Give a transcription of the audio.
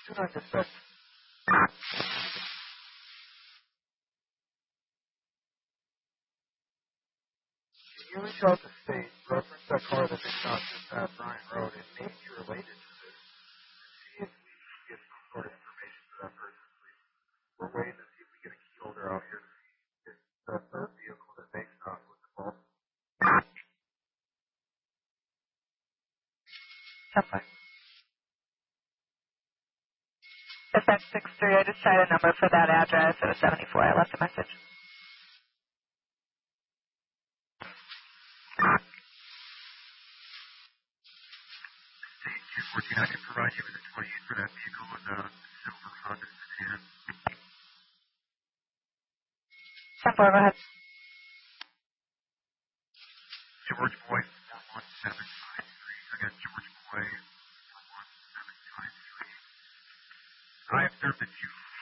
2-9 dispatch. Can you reach out to state, reference that car that they shot just at Bryant Road, and maybe related to this, see if we can get some sort of information for that person. We're waiting to see if we get a key holder out here to see if the third vehicle that they stopped was involved. Okay. Dispatch 6-3, I just tried a number for that address. It was 74. I left a message. State 214, I can provide you with a 28 for that vehicle with a silver Honda sedan. 10-4, go ahead. George Boy 41753. I got George Boy 41753. I observed that you